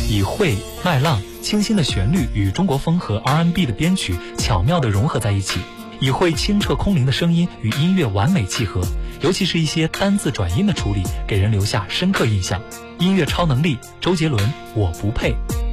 以慧、麦浪、清新的旋律与中国风和 R&B 的编曲巧妙地融合在一起，以慧清澈空灵的声音与音乐完美契合，尤其是一些单字转音的处理，给人留下深刻印象。音乐超能力，周杰伦，我不配。